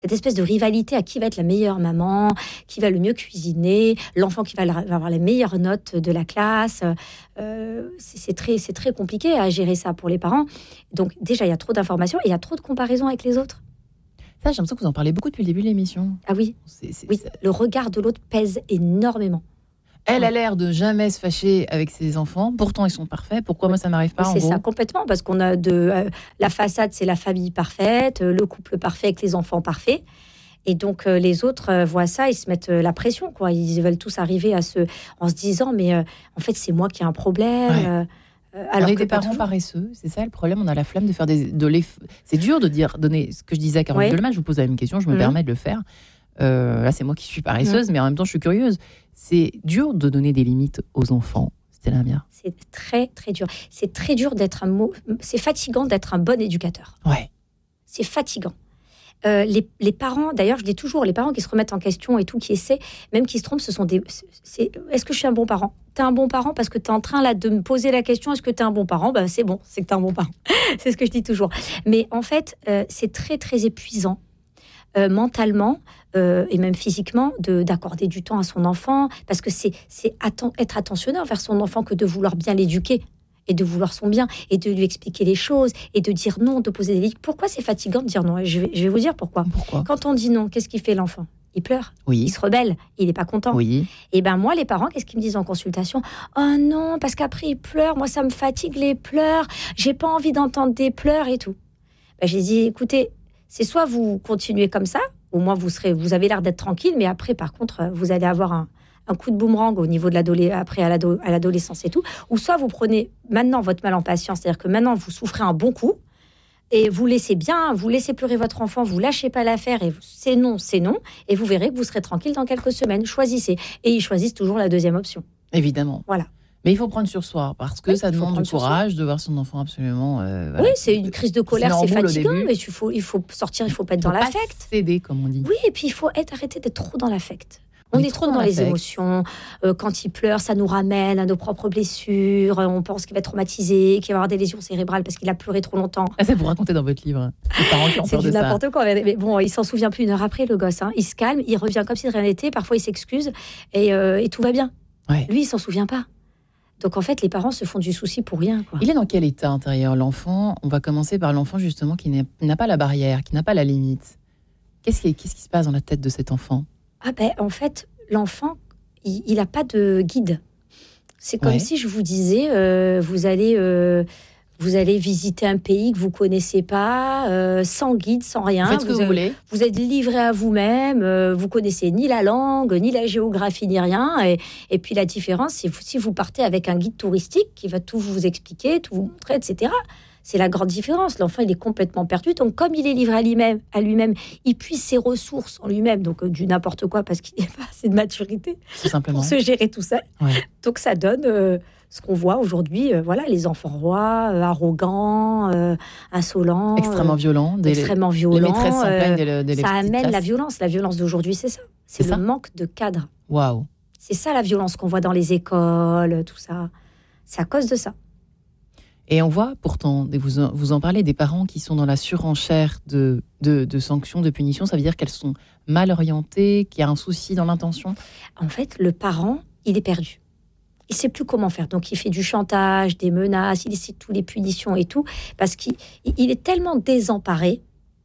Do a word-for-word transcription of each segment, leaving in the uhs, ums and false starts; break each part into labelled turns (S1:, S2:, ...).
S1: Cette espèce de rivalité à qui va être la meilleure maman, qui va le mieux cuisiner, l'enfant qui va, va avoir les meilleures notes de la classe. Euh, c'est, c'est, très, c'est très compliqué à gérer ça pour les parents. Donc déjà, il y a trop d'informations et il y a trop de comparaisons avec les autres.
S2: Ça, j'ai l'impression que vous en parlez beaucoup depuis le début de l'émission.
S1: Ah oui,
S2: c'est, c'est,
S1: oui.
S2: c'est...
S1: Le regard de l'autre pèse énormément.
S2: Elle a l'air de jamais se fâcher avec ses enfants. Pourtant, ils sont parfaits. Pourquoi oui. moi, ça ne m'arrive pas, en
S1: C'est
S2: gros
S1: ça, complètement. Parce qu'on a de... Euh, la façade, c'est la famille parfaite, le couple parfait avec les enfants parfaits. Et donc, euh, les autres euh, voient ça, ils se mettent euh, la pression, quoi. Ils veulent tous arriver à se... en se disant, mais euh, en fait, c'est moi qui ai un problème.
S2: Ouais.
S1: Euh, alors
S2: on est
S1: que
S2: des parents
S1: toujours...
S2: paresseux, c'est ça le problème. On a la flemme de faire des... De les... C'est dur de dire, donner ce que je disais à Caroline ouais. Deleman. Je vous pose la même question, je me mmh. permets de le faire. Euh, là, c'est moi qui suis paresseuse, mmh. mais en même temps, je suis curieuse. C'est dur de donner des limites aux enfants. C'était la mienne.
S1: C'est très, très dur. C'est très dur d'être un mot... C'est fatigant d'être un bon éducateur.
S2: Ouais.
S1: C'est fatigant. Euh, les, les parents, d'ailleurs, je dis toujours, les parents qui se remettent en question et tout, qui essaient, même qui se trompent, ce sont des... C'est, est-ce que je suis un bon parent ? T'es un bon parent parce que t'es en train là de me poser la question, est-ce que t'es un bon parent ? Ben, c'est bon, c'est que t'es un bon parent. C'est ce que je dis toujours. Mais en fait, euh, c'est très, très épuisant. Euh, mentalement euh, et même physiquement, de, d'accorder du temps à son enfant, parce que c'est, c'est atten- être attentionné envers son enfant que de vouloir bien l'éduquer et de vouloir son bien et de lui expliquer les choses et de dire non, de poser des limites. Pourquoi c'est fatigant de dire non ? je vais, je vais vous dire pourquoi.
S2: Pourquoi ?
S1: Quand on dit non, qu'est-ce qu'il fait l'enfant ? Il pleure,
S2: oui.
S1: il se rebelle, il n'est pas content.
S2: Oui.
S1: Et ben moi, les parents, qu'est-ce qu'ils me disent en consultation ? Oh non, parce qu'après il pleure, moi ça me fatigue les pleurs, j'ai pas envie d'entendre des pleurs et tout. Ben, j'ai dit, écoutez, c'est soit vous continuez comme ça, au moins vous serez, vous avez l'air d'être tranquille, mais après, par contre, vous allez avoir un, un coup de boomerang au niveau de l'adolescence, après à, l'ado, à l'adolescence et tout. Ou soit vous prenez maintenant votre mal en patience, c'est-à-dire que maintenant vous souffrez un bon coup et vous laissez bien, vous laissez pleurer votre enfant, vous lâchez pas l'affaire et vous, c'est non, c'est non, et vous verrez que vous serez tranquille dans quelques semaines. Choisissez. Et ils choisissent toujours la deuxième option.
S2: Évidemment.
S1: Voilà.
S2: Mais il faut prendre sur soi, parce que oui, ça demande du courage de voir son enfant absolument... Euh, voilà.
S1: Oui, c'est une crise de colère, c'est fatigant, mais il faut, il faut sortir, il ne faut pas être dans l'affect. Il
S2: faut pas céder, comme on dit.
S1: Oui, et puis il faut être, arrêter d'être trop dans l'affect. On, on est, est trop dans, dans les émotions. Euh, quand il pleure, ça nous ramène à nos propres blessures. On pense qu'il va être traumatisé, qu'il va avoir des lésions cérébrales parce qu'il a pleuré trop longtemps.
S2: Ah, ça vous racontez dans votre livre. Les parents qui ont
S1: c'est
S2: peur
S1: du
S2: de
S1: n'importe
S2: ça.
S1: quoi. Mais bon, il s'en souvient plus une heure après, le gosse. Hein. Il se calme, il revient comme si de rien n'était. Parfois, il s'excuse et, euh, et tout va bien.
S2: Ouais.
S1: Lui, il s'en souvient pas. Donc, en fait, les parents se font du souci pour rien, quoi.
S2: Il est dans quel état intérieur, l'enfant ? On va commencer par l'enfant, justement, qui n'a pas la barrière, qui n'a pas la limite. Qu'est-ce qui, qu'est-ce qui se passe dans la tête de cet enfant ?
S1: Ah ben, en fait, l'enfant, il n'a pas de guide. C'est comme ouais. si je vous disais, euh, vous allez... Euh, Vous allez visiter un pays que vous ne connaissez pas, euh, sans guide, sans rien.
S2: Faites ce que vous,
S1: vous
S2: voulez.
S1: Vous êtes livré à vous-même, euh, vous ne connaissez ni la langue, ni la géographie, ni rien. Et, et puis la différence, c'est si vous partez avec un guide touristique qui va tout vous expliquer, tout vous montrer, et cetera. C'est la grande différence. L'enfant, il est complètement perdu. Donc, comme il est livré à lui-même, à lui-même il puise ses ressources en lui-même, donc euh, du n'importe quoi, parce qu'il n'a pas assez de maturité
S2: tout simplement.
S1: Pour se gérer tout seul.
S2: Ouais.
S1: Donc, ça donne... Euh, ce qu'on voit aujourd'hui, euh, voilà, les enfants rois, euh, arrogants, euh, insolents,
S2: extrêmement violents,
S1: des, extrêmement violents.
S2: Les maîtresses s'en plaignent de, de
S1: ça amène la violence. La violence d'aujourd'hui, c'est ça. C'est, c'est le ça manque de cadre.
S2: Waouh.
S1: C'est ça la violence qu'on voit dans les écoles, tout ça. C'est à cause de ça.
S2: Et on voit pourtant, vous en, vous en parlez, des parents qui sont dans la surenchère de, de, de sanctions, de punitions. Ça veut dire qu'elles sont mal orientées, qu'il y a un souci dans l'intention.
S1: En fait, le parent, il est perdu. Il ne sait plus comment faire. Donc, il fait du chantage, des menaces, il décide toutes les punitions et tout, parce qu'il il est tellement désemparé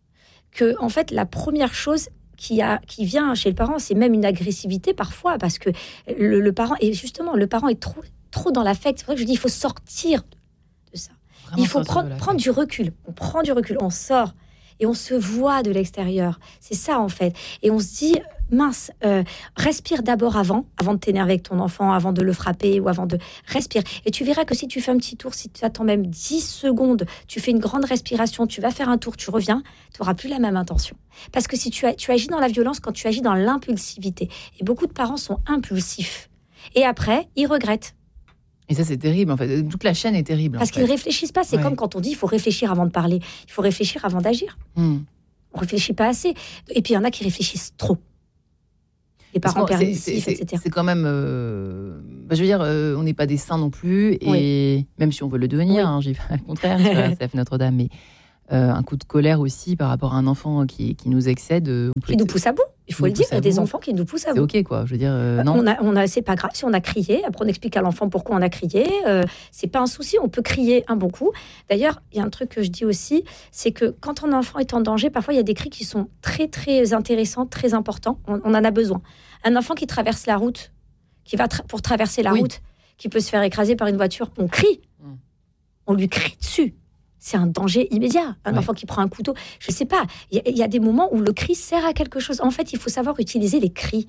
S1: que, en fait, la première chose qui, a, qui vient chez le parent, c'est même une agressivité parfois, parce que le, le parent, et justement, le parent est trop, trop dans l'affect. C'est pour ça que je dis, il faut sortir de ça. Vraiment, il faut prendre, prendre du recul. On prend du recul, on sort, et on se voit de l'extérieur. C'est ça, en fait. Et on se dit... mince, euh, respire d'abord avant, avant de t'énerver avec ton enfant, avant de le frapper ou avant de... Respire. Et tu verras que si tu fais un petit tour, si tu attends même dix secondes, tu fais une grande respiration, tu vas faire un tour, tu reviens, tu n'auras plus la même intention. Parce que si tu, tu agis dans la violence quand tu agis dans l'impulsivité. Et beaucoup de parents sont impulsifs. Et après, ils regrettent.
S2: Et ça, c'est terrible, en fait. Toute la chaîne est terrible.
S1: Parce qu'ils ne réfléchissent pas. C'est ouais. comme quand on dit, il faut réfléchir avant de parler. Il faut réfléchir avant d'agir. Hmm. On ne réfléchit pas assez. Et puis, il y en a qui réfléchissent trop. Les parents permissifs, et cetera.
S2: C'est quand même... Euh, bah, je veux dire, euh, on n'est pas des saints non plus. Et oui. Même si on veut le devenir, oui. hein, j'ai pas le contraire, c'est la Notre-Dame. Mais euh, un coup de colère aussi par rapport à un enfant qui, qui nous excède. Euh,
S1: qui être... nous pousse à bout, il faut le dire. Il y a des enfants qui nous poussent à bout.
S2: C'est ok, quoi. Je veux dire, euh, non.
S1: On a, on a, c'est pas grave si on a crié. Après, on explique à l'enfant pourquoi on a crié. Euh, c'est pas un souci. On peut crier un bon coup. D'ailleurs, il y a un truc que je dis aussi, c'est que quand un enfant est en danger, parfois il y a des cris qui sont très très intéressants, très importants. On, on en a besoin. Un enfant qui traverse la route, qui va tra- pour traverser la oui. route, qui peut se faire écraser par une voiture, on crie. Mmh. On lui crie dessus. C'est un danger immédiat. Un ouais. enfant qui prend un couteau, je ne sais pas. Il y, y a des moments où le cri sert à quelque chose. En fait, il faut savoir utiliser les cris.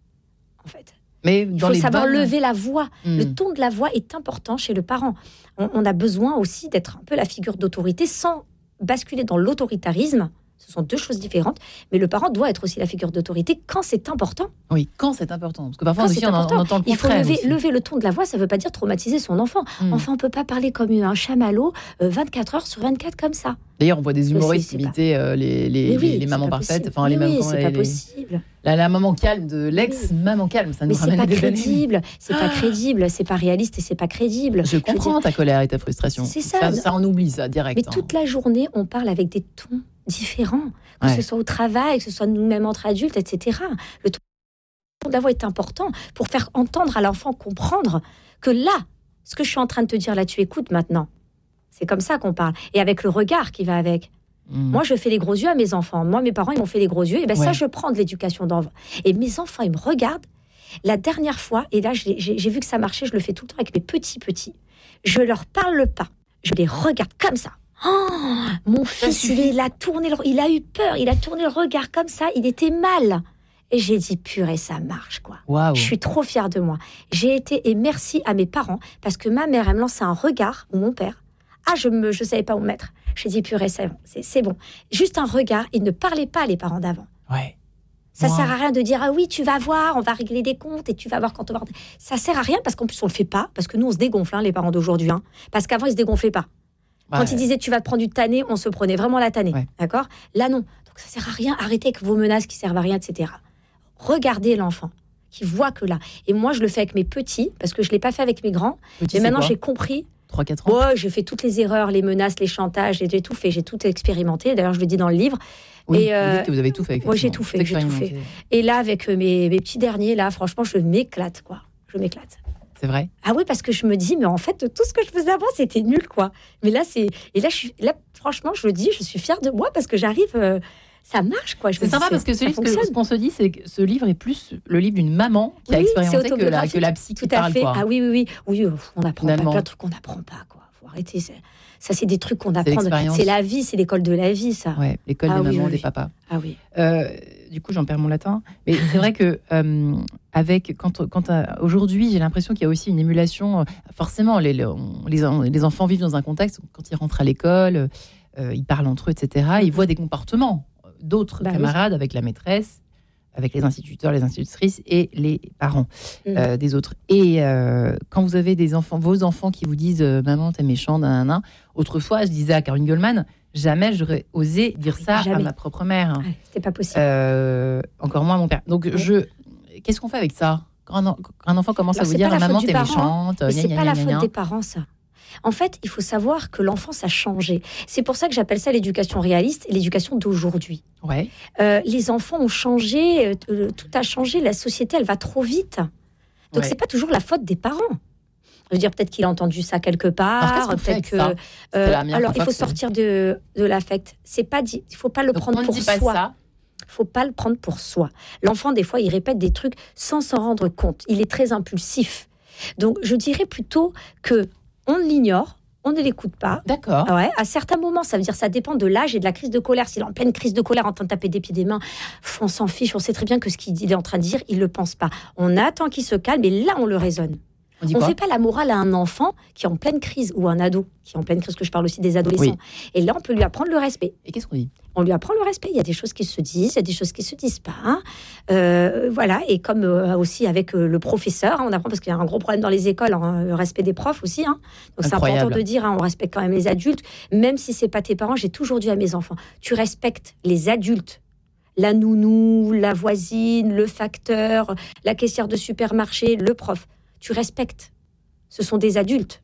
S1: En fait.
S2: Mais dans
S1: il faut
S2: les
S1: savoir
S2: bonnes...
S1: lever la voix. Mmh. Le ton de la voix est important chez le parent. On, on a besoin aussi d'être un peu la figure d'autorité sans basculer dans l'autoritarisme. Ce sont deux choses différentes, mais le parent doit être aussi la figure d'autorité quand c'est important.
S2: Oui, quand c'est important. Parce que parfois aussi, on, on entend le contraire.
S1: Il faut lever, lever le ton de la voix, ça ne veut pas dire traumatiser son enfant. Mm. Enfin, on ne peut pas parler comme un chamallow euh, vingt-quatre heures sur vingt-quatre comme ça.
S2: D'ailleurs, on voit des humoristes imiter pas... euh, les, les, oui, les, les mamans parfaites.
S1: Enfin, les oui, c'est pas les, possible.
S2: La, la maman calme de l'ex-maman calme, ça nous
S1: mais
S2: ramène
S1: à des
S2: crédible.
S1: années. C'est pas crédible, c'est pas réaliste et c'est pas crédible.
S2: Je comprends Je dire... ta colère et ta frustration.
S1: C'est ça.
S2: Ça, ça on oublie ça, direct.
S1: Mais hein. toute la journée, on parle avec des tons différents, que ouais. ce soit au travail, que ce soit nous-mêmes entre adultes, et cetera. Le ton de la voix est important pour faire entendre à l'enfant, comprendre que là, ce que je suis en train de te dire, là, tu écoutes maintenant. C'est comme ça qu'on parle. Et avec le regard qui va avec. Mmh. Moi, je fais les gros yeux à mes enfants. Moi, mes parents, ils m'ont fait les gros yeux. Et bien ouais. ça, je prends de l'éducation d'enfant. Et mes enfants, ils me regardent. La dernière fois, et là, j'ai, j'ai, j'ai vu que ça marchait, je le fais tout le temps avec mes petits-petits. Je leur parle pas. Je les regarde comme ça. Oh, mon fils, il, il a tourné, le, il a eu peur, il a tourné le regard comme ça, il était mal. Et j'ai dit, purée, ça marche, quoi.
S2: Wow.
S1: Je suis trop fière de moi. J'ai été, et merci à mes parents, parce que ma mère, elle me lançait un regard, ou mon père. Ah, je ne je savais pas où me mettre. J'ai dit, purée, c'est bon, c'est, c'est bon. Juste un regard, ils ne parlaient pas, les parents d'avant.
S2: Ouais.
S1: Ça
S2: wow.
S1: sert à rien de dire, ah oui, tu vas voir, on va régler des comptes, et tu vas voir quand on va... Ça sert à rien, parce qu'en plus, on le fait pas, parce que nous, on se dégonfle, hein, les parents d'aujourd'hui. Hein, parce qu'avant, ils se dégonflaient pas. Quand ouais. ils disaient tu vas te prendre du tanné, on se prenait vraiment la tannée, ouais. d'accord ? Là non, donc ça sert à rien. Arrêtez avec vos menaces qui servent à rien, et cetera. Regardez l'enfant qui voit que là. Et moi je le fais avec mes petits parce que je l'ai pas fait avec mes grands.
S2: Petit,
S1: mais maintenant
S2: quoi
S1: j'ai compris.
S2: trois quatre ans.
S1: Ouais, j'ai fait toutes les erreurs, les menaces, les chantages, j'ai tout fait, j'ai tout expérimenté. D'ailleurs je le dis dans le livre.
S2: Oui,
S1: et euh,
S2: vous dites que vous avez tout fait.
S1: Ouais, j'ai tout fait, j'ai tout fait. Et là avec mes, mes petits derniers là, franchement je m'éclate quoi, je m'éclate.
S2: C'est vrai.
S1: Ah oui, parce que je me dis, mais en fait, tout ce que je faisais avant, c'était nul, quoi. Mais là, c'est... Et là, je suis... là franchement, je le dis, je suis fière de moi parce que j'arrive... Euh... Ça marche, quoi. Je
S2: c'est sympa dis, parce que ce, livre, que ce qu'on se dit, c'est que ce livre est plus le livre d'une maman qui oui, a expérimenté que la, que la psy qui
S1: Tout à
S2: parle,
S1: fait.
S2: quoi.
S1: Ah oui, oui, oui. Oui, on apprend pas, plein de trucs qu'on n'apprend pas, quoi. Faut arrêter. C'est... Ça, c'est des trucs qu'on apprend. C'est, c'est la vie, c'est l'école de la vie, ça.
S2: Ouais, l'école
S1: ah,
S2: des
S1: oui,
S2: mamans,
S1: oui,
S2: des
S1: oui.
S2: papas.
S1: Ah oui.
S2: Euh, du coup, j'en perds mon latin. Mais c'est vrai que euh, avec quand, quand euh, aujourd'hui, j'ai l'impression qu'il y a aussi une émulation. Euh, forcément, les, les, les, les enfants vivent dans un contexte où, quand ils rentrent à l'école, euh, ils parlent entre eux, et cetera. Ils voient des comportements d'autres bah, camarades oui. avec la maîtresse, avec les instituteurs, les institutrices et les parents mmh. euh, des autres. Et euh, quand vous avez des enfants, vos enfants qui vous disent euh, « Maman, t'es méchant, nanana », autrefois, je disais à Caroline Goldman, jamais j'aurais osé dire ça jamais. à ma propre mère.
S1: Ouais, c'était pas possible.
S2: Euh, encore moins à mon père. Donc, ouais. je... qu'est-ce qu'on fait avec ça ? Quand un, quand un enfant commence Alors, à vous dire « Maman, t'es
S1: parent,
S2: méchante »,
S1: c'est
S2: gna,
S1: pas
S2: gna,
S1: la
S2: gna,
S1: faute
S2: gna.
S1: des parents, ça. En fait, il faut savoir que l'enfance a changé. C'est pour ça que j'appelle ça l'éducation réaliste et l'éducation d'aujourd'hui.
S2: Ouais.
S1: Euh, les enfants ont changé, euh, tout a changé, la société, elle va trop vite. Donc, ouais. c'est pas toujours la faute des parents. Je veux dire, peut-être qu'il a entendu ça quelque part.
S2: Alors,
S1: peut-être que. Euh, alors, il faut sortir de, de l'affect. C'est pas dit. Il faut pas le
S2: Donc,
S1: prendre
S2: on
S1: pour
S2: dit
S1: soi.
S2: Pas ça.
S1: Faut pas le prendre pour soi. L'enfant, des fois, il répète des trucs sans s'en rendre compte. Il est très impulsif. Donc, je dirais plutôt que on l'ignore, on ne l'écoute pas.
S2: D'accord.
S1: Ouais, à certains moments, ça veut dire ça dépend de l'âge et de la crise de colère. S'il est en pleine crise de colère, en train de taper des pieds des mains, on s'en fiche. On sait très bien que ce qu'il est en train de dire, il le pense pas. On attend qu'il se calme et là, on le raisonne. On ne fait pas la morale à un enfant qui est en pleine crise ou un ado qui est en pleine crise, que je parle aussi des adolescents. Oui. Et là, on peut lui apprendre le respect.
S2: Et qu'est-ce qu'on dit ?
S1: On lui apprend le respect. Il y a des choses qui se disent, il y a des choses qui se disent pas. Euh, voilà. Et comme euh, aussi avec euh, le professeur, hein, on apprend parce qu'il y a un gros problème dans les écoles, hein, le respect des profs aussi. Hein. Donc Incroyable. C'est important de dire, hein, on respecte quand même les adultes, même si c'est pas tes parents. J'ai toujours dit à mes enfants, tu respectes les adultes. La nounou, la voisine, le facteur, la caissière de supermarché, le prof. Tu respectes. Ce sont des adultes.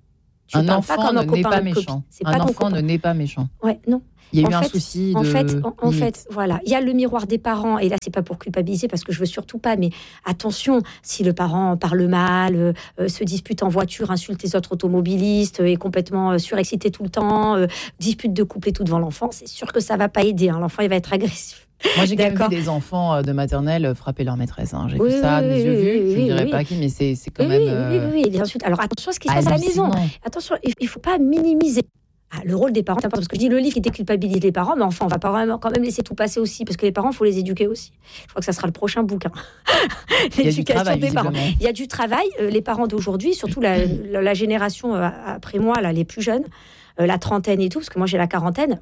S1: Je
S2: un
S1: parle
S2: enfant
S1: pas comme un
S2: ne naît
S1: copain,
S2: pas
S1: une copine.
S2: méchant.
S1: C'est
S2: Un
S1: pas ton
S2: enfant
S1: copain.
S2: ne naît pas méchant.
S1: Ouais, non.
S2: Il y a
S1: en
S2: eu un
S1: fait,
S2: souci de
S1: en fait, en, en
S2: limite.
S1: fait, voilà, il y a le miroir des parents, et là, c'est pas pour culpabiliser parce que je veux surtout pas, mais attention, si le parent parle mal, euh, euh, se dispute en voiture, insulte les autres automobilistes, euh, est complètement euh, surexcité tout le temps, euh, dispute de couple et tout devant l'enfant, c'est sûr que ça va pas aider. Hein. L'enfant, il va être agressif.
S2: Moi, j'ai quand même vu
S1: D'accord.
S2: des enfants euh, de maternelle frapper leur maîtresse. Hein. J'ai
S1: Oui,
S2: vu ça de
S1: oui,
S2: mes yeux
S1: oui,
S2: vus.
S1: oui,
S2: Je ne
S1: oui,
S2: dirais
S1: oui.
S2: pas qui, mais c'est, c'est quand
S1: Oui,
S2: même
S1: oui,
S2: euh,
S1: oui, oui, oui, et ensuite, alors attention à ce qui se passe à la maison.
S2: hallucinant.
S1: Attention, il ne faut pas minimiser. Ah, le rôle des parents, c'est important, parce que je dis le livre qui déculpabilise les parents, mais enfin, on va pas vraiment, quand même laisser tout passer aussi, parce que les parents, il faut les éduquer aussi. Je crois que ça sera le prochain bouquin.
S2: Il y a du
S1: L'éducation
S2: travail,
S1: des parents.
S2: visiblement.
S1: Il y a du travail. Euh, les parents d'aujourd'hui, surtout la, la, la génération euh, après moi, là, les plus jeunes, euh, la trentaine et tout, parce que moi j'ai la quarantaine.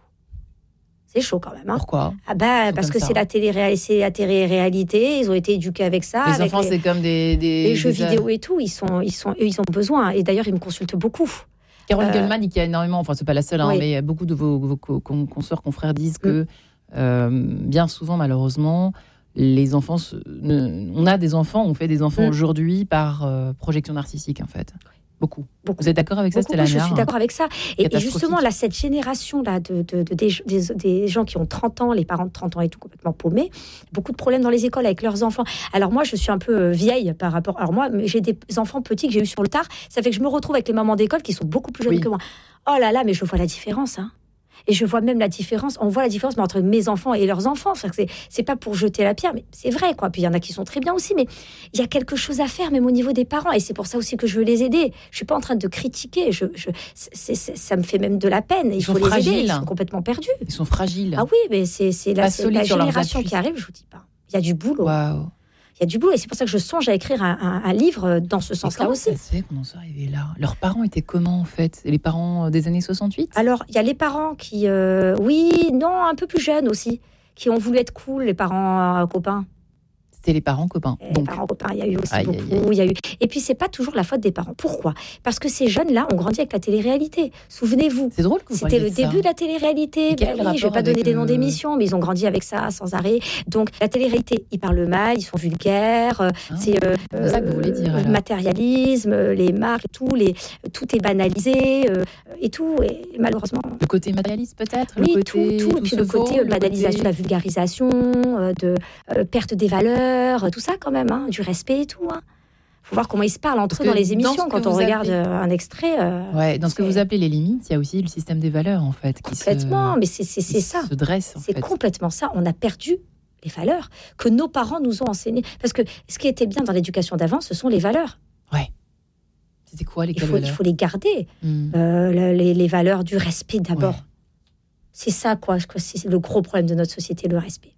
S1: C'est chaud quand même. Hein.
S2: Pourquoi
S1: Ah bah,
S2: Ils
S1: parce
S2: sont
S1: que
S2: comme
S1: c'est
S2: ça.
S1: la télé, c'est la télé-réalité. Ils ont été éduqués avec ça.
S2: Les
S1: avec
S2: enfants,
S1: les,
S2: c'est comme des, des,
S1: les jeux
S2: des-
S1: vidéo et tout. Ils sont, ils sont, eux, ils ont besoin. Et d'ailleurs, ils me consultent beaucoup.
S2: Caroline
S1: Euh,
S2: Goldman dit qu'il y a énormément, enfin c'est pas la seule, hein,
S1: oui.
S2: mais beaucoup de vos, vos co- con- consoeurs, confrères disent que euh, bien souvent, malheureusement, les enfants, se- ne- on a des enfants, on fait des enfants
S1: Mm.
S2: aujourd'hui par euh, projection narcissique en fait. Beaucoup.
S1: Beaucoup.
S2: Vous êtes d'accord avec ça,
S1: Beaucoup,
S2: Stella
S1: oui, je
S2: Miard,
S1: suis
S2: hein
S1: d'accord avec ça. Et, et
S2: Catastrophique.
S1: justement, là, cette génération-là de, de, de- des, des, des gens qui ont trente ans, les parents de trente ans et tout, complètement paumés, beaucoup de problèmes dans les écoles avec leurs enfants. Alors moi, je suis un peu euh, vieille par rapport... Alors moi, j'ai des enfants petits que j'ai eus sur le tard. Ça fait que je me retrouve avec les mamans d'école qui sont beaucoup plus jeunes
S2: Oui.
S1: que moi. Oh là là, mais je vois la différence, hein. Et je vois même la différence, on voit la différence mais entre mes enfants et leurs enfants. C'est, c'est, c'est pas pour jeter la pierre, mais c'est vrai, quoi. Puis il y en a qui sont très bien aussi, mais il y a quelque chose à faire, même au niveau des parents. Et c'est pour ça aussi que je veux les aider. Je suis pas en train de critiquer. Je, je, c'est, c'est, ça me fait même de la peine. Il
S2: Ils
S1: faut
S2: sont
S1: les
S2: fragiles.
S1: aider. Ils sont complètement perdus.
S2: Ils sont fragiles.
S1: Ah oui, mais c'est, c'est, la,
S2: Pas
S1: c'est
S2: solides
S1: la
S2: sur leurs
S1: génération
S2: appuis.
S1: qui arrive, je vous dis pas. Il y a du boulot.
S2: Waouh.
S1: Il y a du boulot. Et c'est pour ça que je songe à écrire un, un, un livre dans ce
S2: Et
S1: sens-là
S2: comment
S1: aussi.
S2: ça se fait qu'on en soit arrivé là? Leurs parents étaient comment en fait? Les parents des années soixante-huit?
S1: Alors, il y a les parents qui, euh, oui, non, un peu plus jeunes aussi, qui ont voulu être cool, les parents euh, copains.
S2: C'était les parents copains.
S1: Les
S2: Donc,
S1: parents copains, il y a eu aussi
S2: Aïe,
S1: beaucoup.
S2: aïe, aïe.
S1: Il y a eu... Et puis, c'est pas toujours la faute des parents. Pourquoi? Parce que ces jeunes-là ont grandi avec la télé-réalité. Souvenez-vous.
S2: c'est drôle que vous
S1: C'était
S2: parliez
S1: le
S2: de ça.
S1: début de la télé-réalité.
S2: Et quel
S1: Ben
S2: est le
S1: oui, je vais
S2: rapport
S1: pas donner
S2: avec,
S1: des noms
S2: euh,
S1: d'émissions, mais ils ont grandi avec ça sans arrêt. Donc, la télé-réalité, ils parlent mal, ils sont vulgaires. euh,
S2: Ah,
S1: c'est euh,
S2: c'est ça que vous voulez dire,
S1: euh,
S2: alors.
S1: matérialisme, euh, les marques, tout, les, tout est banalisé euh, et tout. Et malheureusement,
S2: Le côté matérialiste peut-être?
S1: oui,
S2: le
S1: tout,
S2: côté,
S1: tout. Et puis
S2: se
S1: le
S2: vaut,
S1: côté euh,
S2: le
S1: banalisation,
S2: côté-
S1: la vulgarisation, euh, de euh, perte des valeurs, euh, tout ça quand même, hein, du respect et tout. Hein. Faut voir comment ils se parlent entre
S2: Parce
S1: eux dans
S2: que
S1: les
S2: dans
S1: émissions
S2: ce que
S1: quand on
S2: vous
S1: regarde
S2: appelez-
S1: euh, un extrait. euh,
S2: Ouais, dans ce que
S1: c'est-
S2: vous appelez les limites, il y a aussi le système des valeurs en fait. Qui
S1: Complètement,
S2: se,
S1: mais c'est c'est-
S2: qui
S1: c'est ça.
S2: se dresse en
S1: C'est
S2: fait.
S1: complètement ça. On a perdu les valeurs que nos parents nous ont enseignées. Parce que ce qui était bien dans l'éducation d'avant, ce sont les valeurs.
S2: Ouais. C'était quoi les
S1: Il faut, il
S2: valeurs
S1: faut les garder.
S2: Hmm.
S1: Euh, le- les, les valeurs du respect d'abord.
S2: Ouais.
S1: C'est ça, quoi. quoi, C'est le gros problème de notre société, le respect.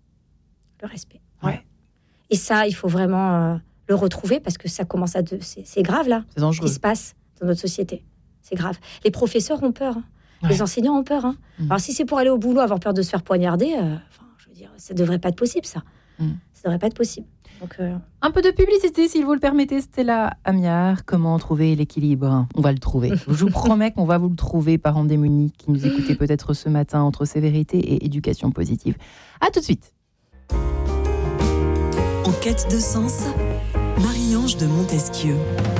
S1: Le respect.
S2: Ouais.
S1: Et ça, il faut vraiment euh, le retrouver parce que ça commence à... De... C'est c'est grave, là,
S2: C'est
S1: ce
S2: dangereux.
S1: qui se passe dans notre société. C'est grave. Les professeurs ont peur. Hein.
S2: Ouais.
S1: Les enseignants ont peur. Hein.
S2: Mm.
S1: Alors, si c'est pour aller au boulot, avoir peur de se faire poignarder, euh, enfin, je veux dire, ça ne devrait pas être possible, ça.
S2: Mm.
S1: Ça ne devrait pas être possible. Donc, euh,
S2: Un peu de publicité, s'il vous le permettez, Stella Amiard. Comment trouver l'équilibre? On va le trouver. Je vous promets qu'on va vous le trouver, parents démunis qui nous écoutez peut-être ce matin entre sévérité et éducation positive. À tout de suite.
S3: En quête de sens, Marie-Ange de Montesquieu.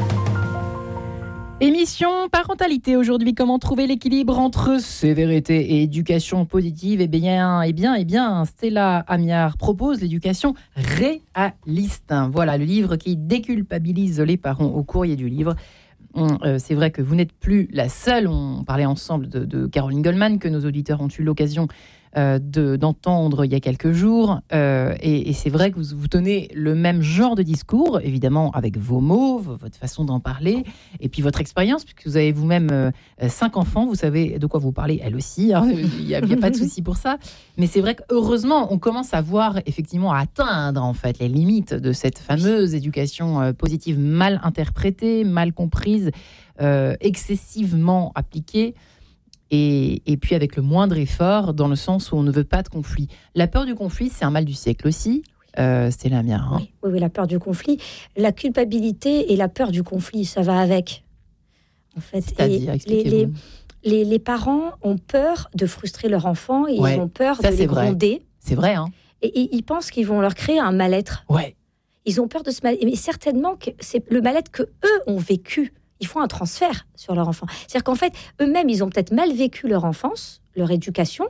S2: Émission parentalité aujourd'hui, comment trouver l'équilibre entre sévérité et éducation positive? Eh bien, eh bien, eh bien, Stella Amiard propose l'éducation réaliste. Voilà, le livre qui déculpabilise les parents au courrier du livre. Hum, euh, c'est vrai que vous n'êtes plus la seule. On parlait ensemble de, de Caroline Goldman, que nos auditeurs ont eu l'occasion euh, de, d'entendre il y a quelques jours. Euh, et, et c'est vrai que vous, vous tenez le même genre de discours, évidemment avec vos mots, v- votre façon d'en parler, et puis votre expérience, puisque vous avez vous-même euh, cinq enfants, vous savez de quoi vous parlez, elle aussi, hein, il n'y a, il y a pas de souci pour ça. Mais c'est vrai que heureusement, on commence à voir, effectivement, à atteindre en fait les limites de cette fameuse éducation euh, positive mal interprétée, mal comprise, euh, excessivement appliquée. Et, et puis avec le moindre effort, dans le sens où on ne veut pas de conflit. La peur du conflit, c'est un mal du siècle aussi. Euh, c'est la mienne. Hein.
S1: oui, oui, oui, la peur du conflit. La culpabilité et la peur du conflit, ça va avec. En fait,
S2: C'est-à-dire,
S1: Et les,
S2: expliquez-vous.
S1: les, les, les parents ont peur de frustrer leur enfant et
S2: Ouais,
S1: ils ont peur
S2: ça,
S1: de
S2: c'est
S1: les
S2: vrai.
S1: gronder.
S2: C'est vrai, hein?
S1: Et, et ils pensent qu'ils vont leur créer un mal-être.
S2: Ouais.
S1: Ils ont peur de ce mal. Mais certainement que c'est le mal-être que eux ont vécu ils font un transfert sur leur enfant. C'est-à-dire qu'en fait, eux-mêmes, ils ont peut-être mal vécu leur enfance, leur éducation,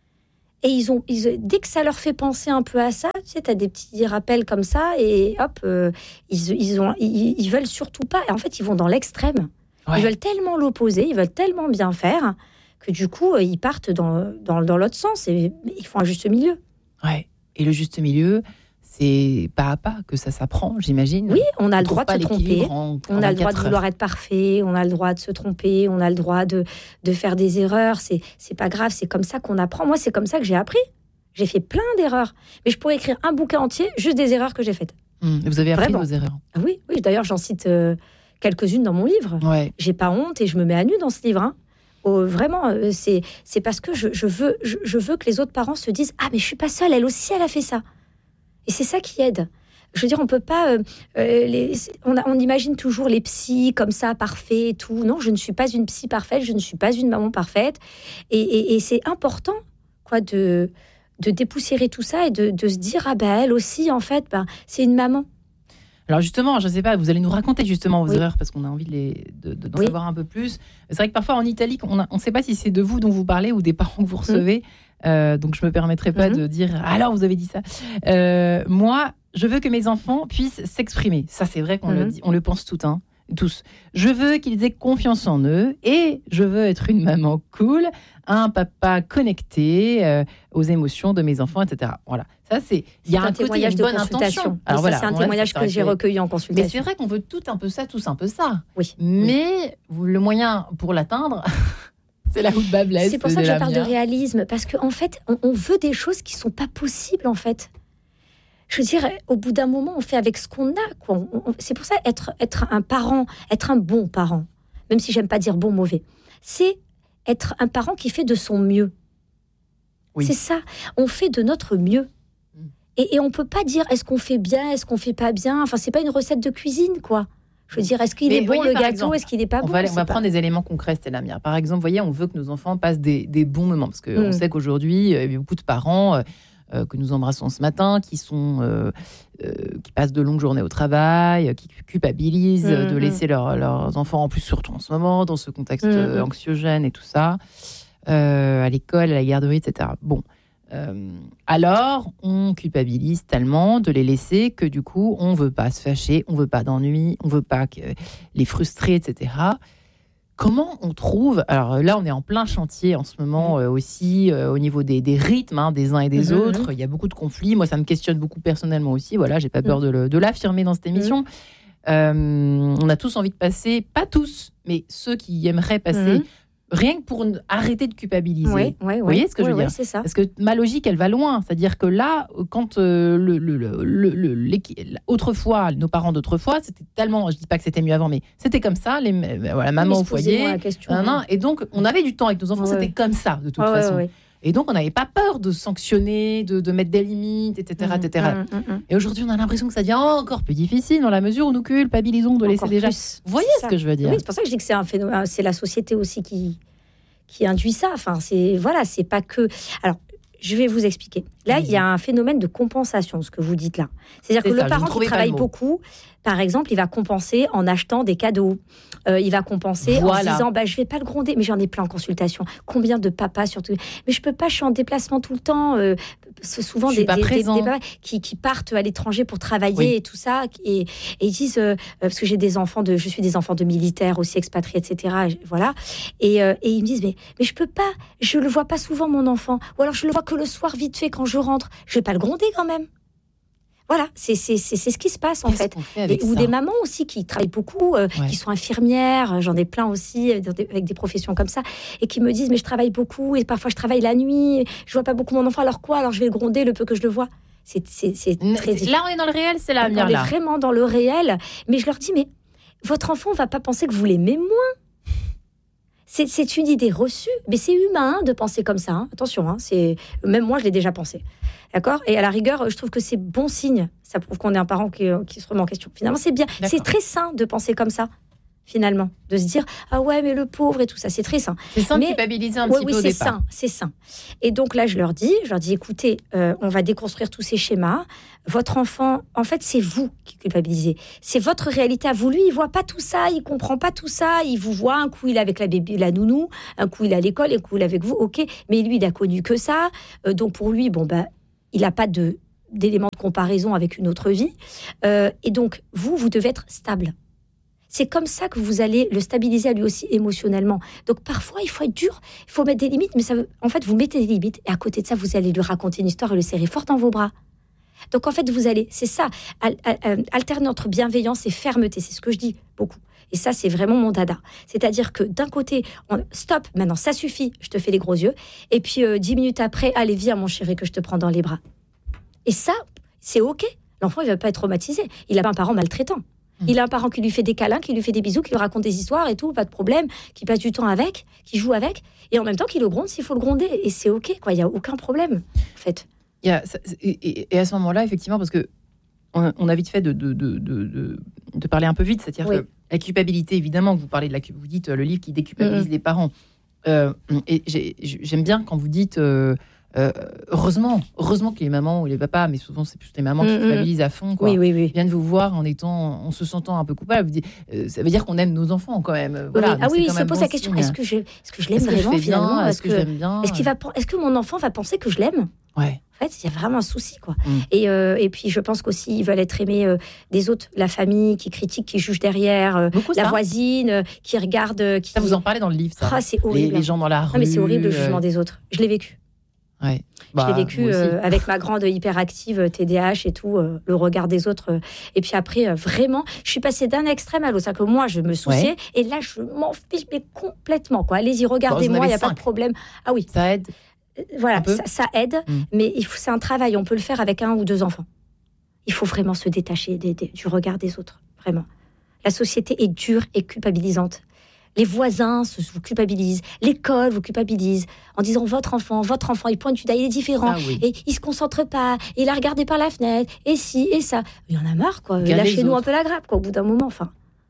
S1: et ils ont, ils, dès que ça leur fait penser un peu à ça, tu sais, t'as des petits rappels comme ça, et hop, euh, ils, ils, ont, ils, ils veulent surtout pas. Et en fait, ils vont dans l'extrême. Ouais. Ils veulent tellement l'opposer, ils veulent tellement bien faire, que du coup, ils partent dans, dans, dans l'autre sens, et ils font un juste milieu.
S2: Ouais. Et le juste milieu, c'est pas à pas que ça s'apprend, j'imagine.
S1: Oui, on a on le droit de se tromper,
S2: en,
S1: on
S2: en
S1: a le droit de
S2: heures.
S1: vouloir être parfait, on a le droit de se tromper, on a le droit de, de faire des erreurs. C'est, c'est pas grave, c'est comme ça qu'on apprend. Moi, c'est comme ça que j'ai appris. J'ai fait plein d'erreurs. Mais je pourrais écrire un bouquin entier juste des erreurs que j'ai faites.
S2: Mmh, vous avez appris
S1: Vraiment.
S2: vos erreurs.
S1: Ah oui, oui, d'ailleurs, j'en cite euh, quelques-unes dans mon livre.
S2: Ouais.
S1: J'ai pas honte et je me mets à nu dans ce livre. Hein. Oh, vraiment, euh, c'est, c'est parce que je, je, veux, je, je veux que les autres parents se disent « Ah, mais je suis pas seule, elle aussi, elle a fait ça. » Et c'est ça qui aide. Je veux dire, on peut pas... Euh, euh, les, on, a, on imagine toujours les psys comme ça, parfaits et tout. Non, je ne suis pas une psy parfaite, je ne suis pas une maman parfaite. Et, et, et c'est important, quoi, de, de dépoussiérer tout ça et de, de se dire, ah ben, elle aussi, en fait, ben, c'est une maman.
S2: Alors justement, je ne sais pas, vous allez nous raconter justement vos
S1: oui.
S2: erreurs parce qu'on a envie de, les, de, de, d'en
S1: oui.
S2: savoir un peu plus. C'est vrai que parfois en Italie, on ne sait pas si c'est de vous dont vous parlez ou des parents que vous recevez. Mmh. Euh, donc je ne me permettrai pas mmh. de dire « Alors, vous avez dit ça euh, ». Moi, je veux que mes enfants puissent s'exprimer. Ça, c'est vrai qu'on mmh. le dit, on le pense tout, hein, tous. Je veux qu'ils aient confiance en eux et je veux être une maman cool, un papa connecté euh, aux émotions de mes enfants, et cetera. Voilà. Ça, c'est... Il y a un, un côté, il y a une bonne intention.
S1: Alors, voilà, c'est un bon, témoignage là, c'est que j'ai que... recueilli en consultation.
S2: Mais c'est vrai qu'on veut tout un peu ça, tous un peu ça.
S1: Oui.
S2: Mais oui. le moyen pour l'atteindre... C'est là où le bas blesse.
S1: C'est pour ça que je parle de réalisme, parce qu'en fait, on, on veut des choses qui ne sont pas possibles, en fait. Je veux dire, au bout d'un moment, on fait avec ce qu'on a, quoi. On, on, c'est pour ça, être, être un parent, être un bon parent, même si j'aime pas dire bon, mauvais, c'est être un parent qui fait de son mieux. Oui. C'est ça, on fait de notre mieux. Mmh. Et, et on ne peut pas dire, est-ce qu'on fait bien, est-ce qu'on ne fait pas bien. Enfin, ce n'est pas une recette de cuisine, quoi. Je veux dire, est-ce qu'il mais est bon, voyez, le gâteau,
S2: exemple,
S1: est-ce qu'il n'est pas
S2: on
S1: bon
S2: va, on va
S1: pas...
S2: prendre des éléments concrets, c'était la mienne. Par exemple, voyez, on veut que nos enfants passent des, des bons moments. Parce qu'on mmh. sait qu'aujourd'hui, il y a beaucoup de parents euh, que nous embrassons ce matin qui, sont, euh, euh, qui passent de longues journées au travail, qui culpabilisent mmh. de laisser leur, leurs enfants, en plus surtout en ce moment, dans ce contexte mmh. anxiogène et tout ça, euh, à l'école, à la garderie, et cetera. Bon. Euh, alors, on culpabilise tellement de les laisser que du coup, on ne veut pas se fâcher, on ne veut pas d'ennui, on ne veut pas que les frustrer, et cetera. Comment on trouve... Alors là, on est en plein chantier en ce moment euh, aussi euh, au niveau des, des rythmes hein, des uns et des mmh. autres. Il y a beaucoup de conflits. Moi, ça me questionne beaucoup personnellement aussi. Voilà, j'ai pas peur mmh. de, le, de l'affirmer dans cette émission. Mmh. Euh, on a tous envie de passer, pas tous, mais ceux qui aimeraient passer... Mmh. Rien que pour arrêter de culpabiliser.
S1: Oui, oui, oui.
S2: Vous voyez ce que
S1: oui,
S2: je veux
S1: oui,
S2: dire ?
S1: C'est ça.
S2: Parce que ma logique, elle va loin. C'est-à-dire que là, quand euh, le, le, le, le, autrefois, nos parents d'autrefois, c'était tellement, je dis pas que c'était mieux avant, mais c'était comme ça, les, voilà, maman au foyer.
S1: La question,
S2: nan, nan, et donc, on avait du temps avec nos enfants, ouais, c'était ouais. comme ça, de toute ouais, façon. Ouais, ouais. Et donc, on n'avait pas peur de sanctionner, de, de mettre des limites, et cetera, mmh, et cetera. Mmh, mmh. Et aujourd'hui, on a l'impression que ça devient encore plus difficile dans la mesure où nous culpabilisons de encore laisser déjà. Plus. Vous voyez ce que je veux dire ?
S1: Oui, c'est pour ça que je dis que c'est un phénomène. C'est la société aussi qui. qui induit ça. Enfin, c'est voilà, c'est pas que. Alors, je vais vous expliquer. Là, il y a un phénomène de compensation, ce que vous dites là. C'est-à-dire c'est que ça, le parent qui travaille beaucoup, par exemple, il va compenser en achetant des cadeaux. Euh, il va compenser voilà. en se disant, bah, je vais pas le gronder, mais j'en ai plein en consultation. Combien de papas surtout. Mais je peux pas, je suis en déplacement tout le temps. Euh, c'est souvent des, des, des, des papas qui, qui partent à l'étranger pour travailler oui. et tout ça, et, et ils disent, euh, parce que j'ai des enfants de, je suis des enfants de militaires aussi expatriés, et cetera. Voilà. Et, euh, et ils me disent, mais, mais je peux pas, je le vois pas souvent mon enfant, ou alors je le vois que le soir vite fait quand je rentre. Je vais pas le gronder quand même. Voilà, c'est, c'est, c'est, c'est ce qui se passe en
S2: Qu'est-ce
S1: fait.
S2: fait
S1: et, ou des mamans aussi qui travaillent beaucoup, euh, ouais. qui sont infirmières, j'en ai plein aussi avec des, avec des professions comme ça, et qui me disent mais je travaille beaucoup et parfois je travaille la nuit, je vois pas beaucoup mon enfant, alors quoi ? Alors je vais le gronder le peu que je le vois. C'est, c'est, c'est très difficile.
S2: Là on est dans le réel, c'est la
S1: On est vraiment dans le réel, mais je leur dis mais votre enfant va pas penser que vous l'aimez moins. C'est, c'est une idée reçue, mais c'est humain hein, de penser comme ça. Hein. Attention, hein, c'est... même moi, je l'ai déjà pensé. D'accord ? Et à la rigueur, je trouve que c'est bon signe. Ça prouve qu'on est un parent qui, qui se remet en question. Finalement, c'est bien. D'accord. C'est très sain de penser comme ça. finalement, de se dire ah ouais mais le pauvre et tout ça, c'est très sain.
S2: C'est sain
S1: mais,
S2: de culpabiliser un
S1: ouais,
S2: petit
S1: oui,
S2: peu au
S1: c'est
S2: départ.
S1: sain, c'est sain. Et donc là je leur dis, je leur dis écoutez, euh, on va déconstruire tous ces schémas. Votre enfant, en fait c'est vous qui culpabilisez, c'est votre réalité à vous. Lui il voit pas tout ça, il comprend pas tout ça, il vous voit un coup il est avec la bébé, la nounou, un coup il est à l'école, un coup il est avec vous, ok, mais lui il a connu que ça, euh, donc pour lui bon bah il a pas de d'éléments de comparaison avec une autre vie, euh, et donc vous vous devez être stable. C'est comme ça que vous allez le stabiliser à lui aussi émotionnellement. Donc parfois, il faut être dur, il faut mettre des limites, mais ça, en fait, vous mettez des limites et à côté de ça, vous allez lui raconter une histoire et le serrer fort dans vos bras. Donc en fait, vous allez, c'est ça, al- al- alterner entre bienveillance et fermeté, c'est ce que je dis beaucoup. Et ça, c'est vraiment mon dada. C'est-à-dire que d'un côté, on, stop, maintenant, ça suffit, je te fais les gros yeux. Et puis euh, dix minutes après, allez, viens mon chéri, que je te prends dans les bras. Et ça, c'est OK. L'enfant, il ne va pas être traumatisé. Il n'a pas un parent maltraitant. Il a un parent qui lui fait des câlins, qui lui fait des bisous, qui lui raconte des histoires et tout, pas de problème, qui passe du temps avec, qui joue avec, et en même temps qui le gronde s'il faut le gronder. Et c'est OK, quoi. Il n'y a aucun problème, en fait.
S2: Il y a, et, et à ce moment-là, effectivement, parce que on, on a vite fait de, de, de, de, de parler un peu vite, c'est-à-dire oui. que la culpabilité, évidemment, vous parlez de la, vous dites le livre qui déculpabilise mmh. les parents. Euh, et j'ai, j'aime bien quand vous dites. Euh, Euh, heureusement, heureusement que les mamans ou les papas, mais souvent c'est plus les mamans qui culpabilisent à fond, quoi,
S1: oui, oui, oui.
S2: viennent vous voir en étant, en se sentant un peu coupable. Vous dites, euh, ça veut dire qu'on aime nos enfants quand même. Voilà,
S1: oui. Ah oui, il se pose
S2: bon
S1: la question
S2: signe.
S1: est-ce que je, est-ce que je l'aime
S2: est-ce
S1: vraiment
S2: que je
S1: finalement
S2: bien,
S1: Est-ce
S2: est-ce que,
S1: que
S2: j'aime bien
S1: Est-ce qu'il va, est-ce que mon enfant va penser que je l'aime?
S2: Ouais.
S1: En fait, il y a vraiment un souci, quoi.
S2: Mm.
S1: Et, euh, et puis, je pense qu'aussi, ils veulent être aimés euh, des autres, la famille qui critique, qui juge derrière, euh,
S2: Beaucoup,
S1: la
S2: ça.
S1: voisine euh, qui regarde. Euh, qui...
S2: Ça, vous en parlez dans le livre, ça.
S1: Ah, c'est horrible.
S2: Les, les gens dans la rue.
S1: Ah, mais c'est horrible le jugement
S2: euh...
S1: des autres. Je l'ai vécu.
S2: Ouais.
S1: Bah, je l'ai vécu euh, avec ma grande hyperactive T D A H et tout, euh, le regard des autres. Euh, et puis après, euh, vraiment, je suis passée d'un extrême à l'autre. C'est-à-dire que moi, je me souciais. Ouais. Et là, je m'en fiche, mais complètement. Quoi. Allez-y, regardez-moi, il n'y a cinq. Pas de problème. Ah oui.
S2: Ça aide.
S1: Euh, voilà, ça, ça aide. Mm. Mais il faut, c'est un travail. On peut le faire avec un ou deux enfants. Il faut vraiment se détacher des, des, du regard des autres. Vraiment. La société est dure et culpabilisante. Les voisins se, vous culpabilisent, l'école vous culpabilise en disant votre enfant, votre enfant, il pointe du doigt, il est différent, ah oui. et il se concentre pas, et il a regardé par la fenêtre, et ci, et ça. Il y en a marre, quoi. Lâchez-nous un peu la grappe, quoi, au bout d'un moment, enfin.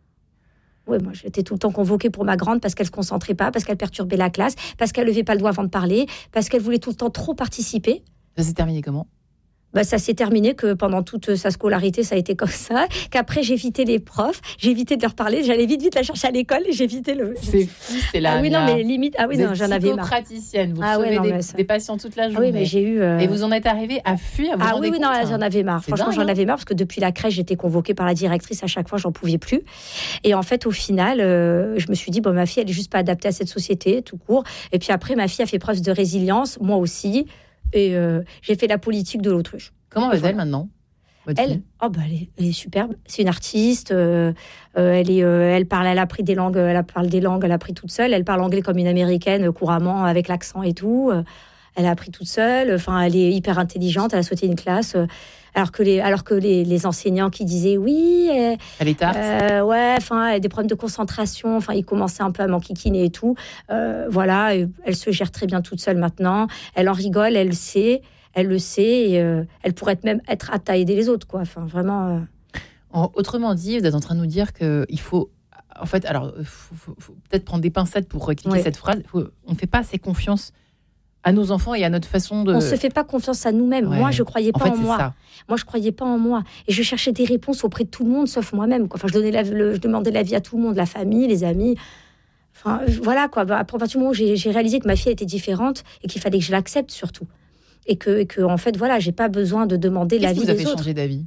S1: Ouais, moi, j'étais tout le temps convoquée pour ma grande parce qu'elle se concentrait pas, parce qu'elle perturbait la classe, parce qu'elle levait pas le doigt avant de parler, parce qu'elle voulait tout le temps trop participer.
S2: Ça s'est terminé comment ?
S1: Bah, ça s'est terminé que pendant toute sa scolarité, ça a été comme ça. Qu'après, j'évitais les profs, j'évitais de leur parler. J'allais vite, vite la chercher à l'école et j'évitais le.
S2: C'est fou, c'est là.
S1: Ah oui, non, mais limite. Ah oui,
S2: vous
S1: non, j'en avais marre.
S2: Psychopraticienne, vous
S1: ah
S2: recevez
S1: ouais, non,
S2: des,
S1: ça...
S2: des patients toute la journée.
S1: Ah oui, mais j'ai eu. Euh...
S2: Et vous en êtes arrivé à fuir. Vous
S1: ah oui, oui, non,
S2: compte,
S1: j'en avais marre. Franchement, dingue, j'en avais marre parce que depuis la crèche, j'étais convoquée par la directrice à chaque fois, j'en pouvais plus. Et en fait, au final, euh, je me suis dit, bon, ma fille, elle est juste pas adaptée à cette société, tout court. Et puis après, ma fille a fait preuve de résilience, moi aussi. Et euh, j'ai fait la politique de l'autruche.
S2: Comment va-t-elle voilà. maintenant
S1: Elle, oh bah elle, est, elle est superbe. C'est une artiste. Euh, euh, elle est, euh, elle parle, elle a appris des langues. Elle parle des langues. Elle a appris toute seule. Elle parle anglais comme une américaine couramment avec l'accent et tout. Euh, elle a appris toute seule. Enfin, elle est hyper intelligente. Elle a sauté une classe. Euh, alors que les, alors que les, les enseignants qui disaient oui, euh,
S2: elle est tarte.
S1: Euh, ouais, enfin, elle a des problèmes de concentration. Enfin, ils commençaient un peu à m'enquiquiner et tout. Euh, voilà, et elle se gère très bien toute seule maintenant. Elle en rigole. Elle le sait. Elle le sait et euh, elle pourrait même être apte à aider les autres, quoi. Enfin, vraiment. Euh...
S2: Autrement dit, vous êtes en train de nous dire qu'il faut, en fait, alors, faut, faut, faut peut-être prendre des pincettes pour expliquer ouais. cette phrase. Faut, on ne fait pas assez confiance à nos enfants et à notre façon de.
S1: On ne se fait pas confiance à nous-mêmes. Ouais. Moi, je croyais pas en, fait, en moi.
S2: Ça.
S1: Moi, je croyais pas en moi et je cherchais des réponses auprès de tout le monde, sauf moi-même. Quoi. Enfin, je donnais la, le, je demandais l'avis à tout le monde, la famille, les amis. Enfin, voilà quoi. À partir du moment où j'ai, j'ai réalisé que ma fille était différente et qu'il fallait que je l'accepte surtout. Et que, et que, en fait, voilà, j'ai pas besoin de demander
S2: Qu'est-ce
S1: l'avis des autres.
S2: Qu'est-ce qui vous a fait changer d'avis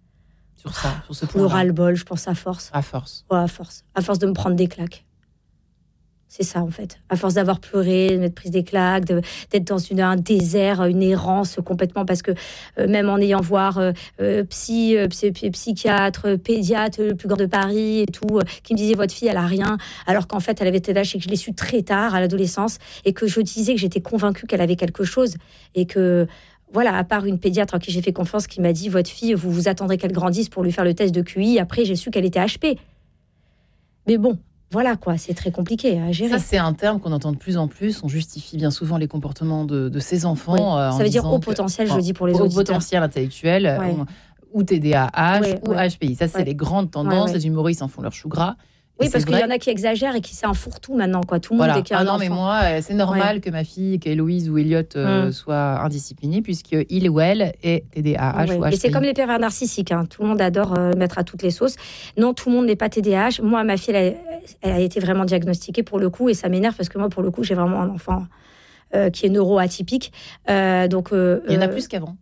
S2: sur ça, sur ce point-là ?
S1: Le ras-le-bol, je pense, à force.
S2: À force.
S1: Ouais, à force. À force de me prendre des claques. C'est ça, en fait. À force d'avoir pleuré, de m'être prise des claques, de, d'être dans une, un désert, une errance complètement, parce que euh, même en ayant voir euh, euh, psy, euh, psy, psychiatre, pédiatre, le plus grand de Paris et tout, euh, qui me disait votre fille, elle a rien, alors qu'en fait, elle avait tel âge et que je l'ai su très tard, à l'adolescence, et que je disais que j'étais convaincue qu'elle avait quelque chose, et que, voilà, à part une pédiatre à qui j'ai fait confiance, qui m'a dit, votre fille, vous vous attendrez qu'elle grandisse pour lui faire le test de Q I, après, j'ai su qu'elle était H P. Mais bon, voilà quoi, c'est très compliqué à gérer.
S2: Ça, c'est un terme qu'on entend de plus en plus. On justifie bien souvent les comportements de, de ces enfants.
S1: Oui.
S2: Euh,
S1: ça veut dire haut
S2: que,
S1: potentiel, je le dis pour les
S2: haut
S1: auditeurs.
S2: Haut potentiel intellectuel, ouais. on, ou T D A H, ouais, ou ouais. H P I. Ça, c'est ouais. les grandes tendances. Ouais, ouais. Les humoristes en font leur chou gras.
S1: Oui, parce qu'il y en a qui exagèrent et qui c'est un fourre-tout maintenant, quoi. Tout le monde
S2: voilà.
S1: est qu'il y a
S2: ah
S1: un
S2: non,
S1: enfant.
S2: mais moi, c'est normal ouais. que ma fille, qu'Héloïse ou Elliot euh, mm. soient indisciplinés, puisqu'il ou elle est T D A H ouais. ou H P I.
S1: Et c'est comme les pervers narcissiques. Hein. Tout le monde adore euh, mettre à toutes les sauces. Non, tout le monde n'est pas T D A H. Moi, ma fille, elle a, elle a été vraiment diagnostiquée pour le coup, et ça m'énerve parce que moi, pour le coup, j'ai vraiment un enfant euh, qui est neuroatypique. Euh, donc, euh,
S2: il y en a
S1: euh,
S2: plus qu'avant.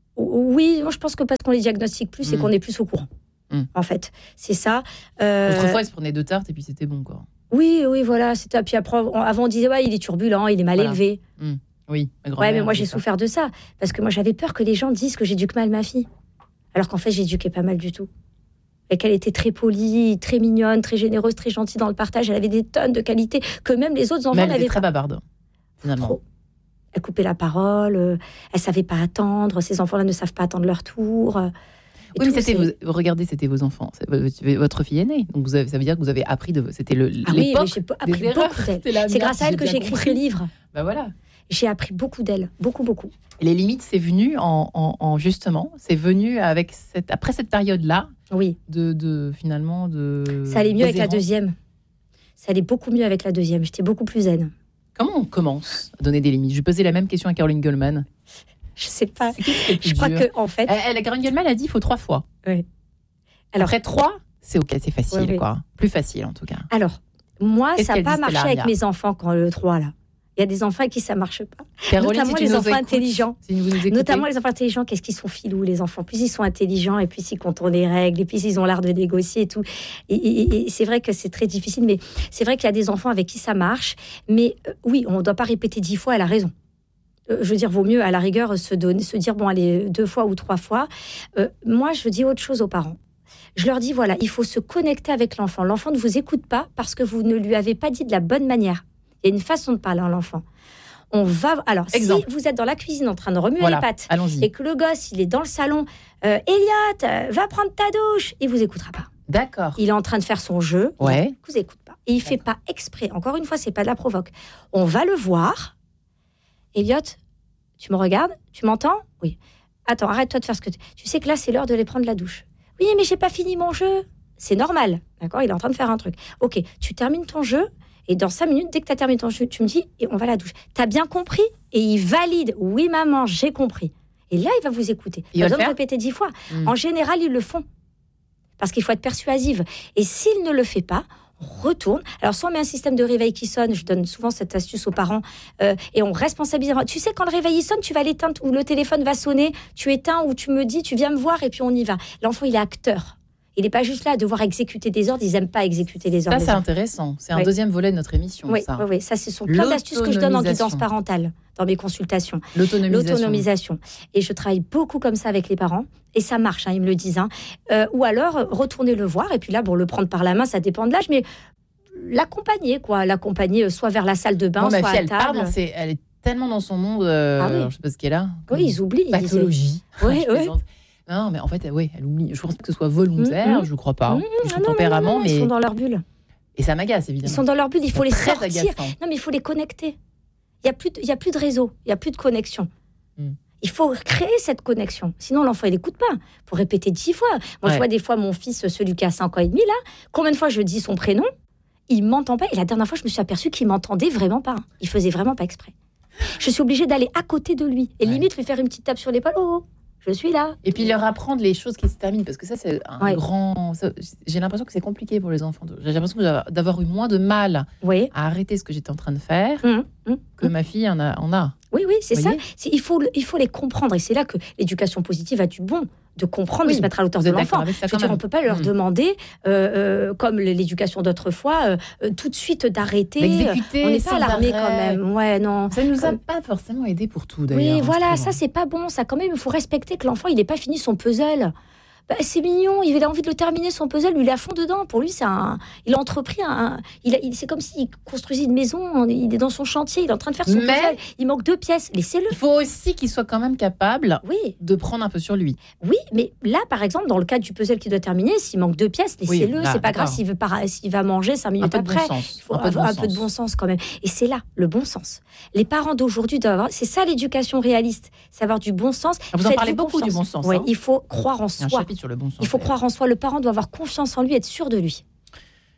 S1: Oui, moi, je pense que parce qu'on les diagnostique plus, mm. c'est qu'on est plus au courant. Mm. En fait, c'est ça.
S2: Euh... Autrefois, ils se prenaient deux tartes et puis c'était bon, quoi.
S1: Oui, oui, voilà. C'était... Puis après, avant, on disait, ouais, il est turbulent, il est mal voilà. élevé.
S2: Mmh. Oui, ma
S1: ouais, mais moi, j'ai ça. souffert de ça. Parce que moi, j'avais peur que les gens disent que j'éduque mal ma fille. Alors qu'en fait, j'éduquais pas mal du tout. Et qu'elle était très polie, très mignonne, très généreuse, très gentille dans le partage. Elle avait des tonnes de qualités que même les autres enfants
S2: mais elle
S1: n'avaient
S2: était très
S1: pas.
S2: bavarde, finalement.
S1: Trop. Elle coupait la parole, euh, elle savait pas attendre. Ces enfants-là ne savent pas attendre leur tour. Euh,
S2: Oui, mais c'était vos, regardez, c'était vos enfants, c'est votre fille aînée. Donc vous avez, ça veut dire que vous avez appris de, c'était le
S1: ah
S2: l'époque
S1: oui, j'ai appris des beaucoup d'elle. C'est grâce à elle que j'ai écrit ce livre.
S2: Bah voilà.
S1: J'ai appris beaucoup d'elle, beaucoup, beaucoup.
S2: Et les limites, c'est venu en, en, en justement, c'est venu avec cette, après cette période-là.
S1: Oui.
S2: De, de finalement de.
S1: Ça allait mieux avec la deuxième. Ça allait beaucoup mieux avec la deuxième. J'étais beaucoup plus zen.
S2: Comment on commence à donner des limites? Je posais la même question à Caroline Goldman.
S1: Je sais pas.
S2: Je
S1: crois que en fait,
S2: elle, elle, Caroline Goldman a dit il faut trois fois.
S1: Oui.
S2: Alors après trois, c'est ok, c'est facile oui, oui. quoi. Plus facile en tout cas.
S1: Alors moi, Qu'est-ce ça n'a pas marché avec mes enfants quand le trois là. Il y a des enfants avec qui ça marche pas.
S2: Caroline,
S1: notamment
S2: si
S1: les enfants
S2: écoutes,
S1: intelligents.
S2: Si
S1: notamment les enfants intelligents, qu'est-ce qu'ils sont filous les enfants. Plus ils sont intelligents et plus ils contournent les règles et puis ils ont l'art de négocier et tout. Et, et, et c'est vrai que c'est très difficile, mais c'est vrai qu'il y a des enfants avec qui ça marche. Mais euh, oui, on ne doit pas répéter dix fois. Elle a raison. Euh, je veux dire, vaut mieux à la rigueur se donner, se dire bon allez deux fois ou trois fois. Euh, moi, je dis autre chose aux parents. Je leur dis voilà, il faut se connecter avec l'enfant. L'enfant ne vous écoute pas parce que vous ne lui avez pas dit de la bonne manière. Il y a une façon de parler à l'enfant. On va alors Exemple. Si vous êtes dans la cuisine en train de remuer
S2: voilà,
S1: les pâtes
S2: allons-y.
S1: Et que le gosse il est dans le salon, euh, Elliot, euh, va prendre ta douche, il vous écoutera pas.
S2: D'accord.
S1: Il est en train de faire son jeu,
S2: ouais.
S1: il vous écoute pas. Et il fait pas exprès. Encore une fois, c'est pas de la provoque. On va le voir. Elliot, tu me regardes, tu m'entends? Oui. Attends, arrête-toi de faire ce que tu. Tu sais que là c'est l'heure de aller prendre la douche. Oui, mais j'ai pas fini mon jeu. C'est normal, d'accord? Il est en train de faire un truc. Ok, tu termines ton jeu. Et dans cinq minutes, dès que tu as terminé ton jeu, tu me dis, et on va à la douche. T'as bien compris? Et il valide. Oui, maman, j'ai compris. Et là, il va vous écouter. Il va besoin de répéter dix fois. Mmh. En général, ils le font. Parce qu'il faut être persuasive. Et s'il ne le fait pas, on retourne. Alors, soit on met un système de réveil qui sonne. Je donne souvent cette astuce aux parents. Euh, et on responsabilise. Tu sais, quand le réveil sonne, tu vas l'éteindre ou le téléphone va sonner. Tu éteins ou tu me dis, tu viens me voir et puis on y va. L'enfant, il est acteur. Il n'est pas juste là à devoir exécuter des ordres, ils n'aiment pas exécuter les ordres.
S2: Ça, c'est intéressant. C'est un
S1: oui.
S2: deuxième volet de notre émission.
S1: Oui,
S2: ça.
S1: oui, oui. Ça, ce sont plein d'astuces que je donne en guidance parentale, dans mes consultations.
S2: L'autonomisation.
S1: L'autonomisation. Et je travaille beaucoup comme ça avec les parents. Et ça marche, hein, ils me le disent. Hein. Euh, ou alors, retourner le voir. Et puis là, bon, le prendre par la main, ça dépend de l'âge. Mais l'accompagner, quoi. L'accompagner soit vers la salle de bain,
S2: bon,
S1: soit
S2: ma fille,
S1: à table.
S2: Elle, parle, elle est tellement dans son monde. Euh,
S1: ah oui.
S2: alors, je ne sais pas ce qu'elle a.
S1: Oui, ils oublient.
S2: Pathologie.
S1: Oui, oui.
S2: Non, mais en fait, oui, elle oublie. Je pense que ce soit volontaire, mmh, je ne crois pas. Mmh,
S1: ah
S2: son
S1: non,
S2: tempérament,
S1: non, non, non,
S2: mais
S1: ils sont dans leur bulle.
S2: Et ça m'agace, évidemment.
S1: Ils sont dans leur bulle, il faut les sortir.
S2: Agaçant.
S1: Non, mais il faut les connecter. Il n'y a plus de, il y a plus de réseau, il n'y a plus de connexion. Mmh. Il faut créer cette connexion. Sinon, l'enfant, il n'écoute pas. Il faut répéter dix fois. Moi, ouais. je vois des fois mon fils, celui qui a cinq ans et demi, là, combien de fois je dis son prénom, il ne m'entend pas. Et la dernière fois, je me suis aperçue qu'il ne m'entendait vraiment pas. Il ne faisait vraiment pas exprès. Je suis obligée d'aller à côté de lui. Et ouais. limite, lui faire une petite tape sur l'épaule. Oh, je suis là.
S2: Et puis leur apprendre les choses qui se terminent, parce que ça, c'est un ouais. grand... Ça, j'ai l'impression que c'est compliqué pour les enfants. J'ai l'impression d'avoir eu moins de mal
S1: oui.
S2: à arrêter ce que j'étais en train de faire
S1: mmh, mmh,
S2: que mmh. ma fille en a. En a.
S1: Oui, oui, c'est ça. C'est, il, faut, il faut les comprendre. Et c'est là que l'éducation positive a du bon, de comprendre, oui, de se mettre à l'auteur de l'enfant. Je veux dire, on ne peut pas leur mmh. demander, euh, euh, comme l'éducation d'autrefois, euh, tout de suite d'arrêter.
S2: D'exécuter.
S1: On n'est pas à l'armée quand même. Ouais, non.
S2: Ça ne nous a
S1: comme...
S2: pas forcément aidé pour tout, d'ailleurs.
S1: Oui, voilà, ça, c'est pas bon. Ça, quand même, il faut respecter que l'enfant, il n'ait pas fini son puzzle. Bah, c'est mignon, il a envie de le terminer son puzzle, lui il est à fond dedans. Pour lui, c'est un, il a entrepris un, il, a, il c'est comme s'il construisait une maison. Il est dans son chantier, il est en train de faire son
S2: Mais
S1: puzzle. Il manque deux pièces, laissez-le.
S2: Il faut aussi qu'il soit quand même capable,
S1: oui,
S2: de prendre un peu sur lui.
S1: Oui, mais là, par exemple, dans le cas du puzzle qu'il doit terminer, s'il manque deux pièces, laissez-le. Oui, là, c'est pas grave s'il veut pas, s'il va manger cinq minutes après.
S2: Bon
S1: il faut un, peu de, bon un peu de bon sens quand même. Et c'est là le bon sens. Les parents d'aujourd'hui doivent avoir, c'est ça l'éducation réaliste, c'est avoir du bon sens.
S2: Vous en parlez beaucoup du bon sens.
S1: Ouais,
S2: hein.
S1: Il faut croire en soi.
S2: Il y a un chapitre sur le bon sens.
S1: Il faut croire en soi. Le parent doit avoir confiance en lui, être sûr de lui.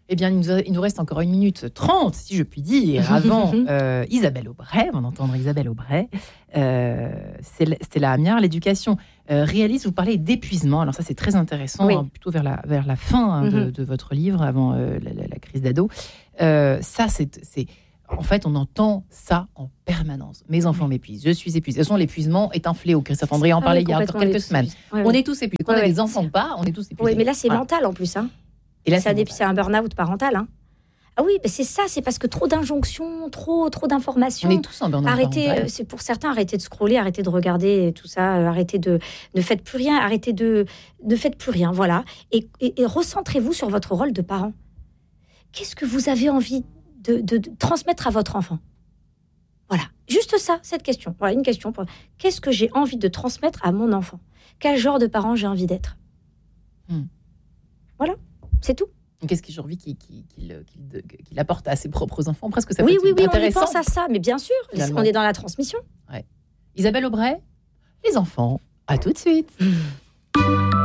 S2: Eh bien, il nous, a, il nous reste encore une minute trente, si je puis dire, avant euh, Isabelle Aubray. On va entendre Isabelle Aubray. Euh, c'est, c'est la Amiard, l'éducation euh, réaliste. Vous parlez d'épuisement. Alors ça, c'est très intéressant, oui. hein, plutôt vers la, vers la fin hein, mm-hmm. de, de votre livre, avant euh, la, la, la crise d'ado. Euh, ça, c'est, c'est... En fait, on entend ça en permanence. Mes enfants m'épuisent, je suis épuisée. De toute façon, l'épuisement est un fléau. Christophe André en parlait ah, oui, il y a encore quelques semaines. Oui, on oui. est tous épuisés. Quand oui, on a des enfants ou pas, on est tous épuisés.
S1: Oui, mais là, c'est voilà. mental en plus. Hein.
S2: Et là,
S1: c'est, c'est, c'est un burn-out parental. Hein. Ah oui, mais c'est ça, c'est parce que trop d'injonctions, trop, trop d'informations.
S2: On est tous en burn-out
S1: arrêtez,
S2: parental.
S1: euh, c'est pour certains, arrêtez de scroller, arrêtez de regarder tout ça, euh, arrêtez de... Ne faites plus rien, arrêtez de... Ne faites plus rien, voilà. Et, et, et recentrez-vous sur votre rôle de parent. Qu'est-ce que vous avez envie de, de, de transmettre à votre enfant ? Voilà, juste ça, cette question. Voilà, une question. Pour... Qu'est-ce que j'ai envie de transmettre à mon enfant ? Quel genre de parent j'ai envie d'être ? hmm. Voilà, c'est tout.
S2: Qu'est-ce que j'ai envie qu'il, qu'il, qu'il, qu'il, qu'il apporte à ses propres enfants ? Presque ça peut
S1: oui,
S2: être
S1: oui, oui,
S2: intéressant.
S1: On y pense à ça, mais bien sûr, finalement. On est dans la transmission.
S2: Ouais. Isabelle Aubray, les enfants, à tout de suite.